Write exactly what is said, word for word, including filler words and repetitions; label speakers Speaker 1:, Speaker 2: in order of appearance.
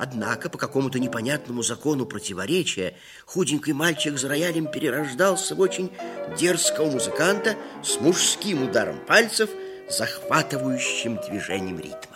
Speaker 1: Однако по какому-то непонятному закону противоречия худенький мальчик за роялем перерождался в очень дерзкого музыканта с мужским ударом пальцев, захватывающим движением ритма.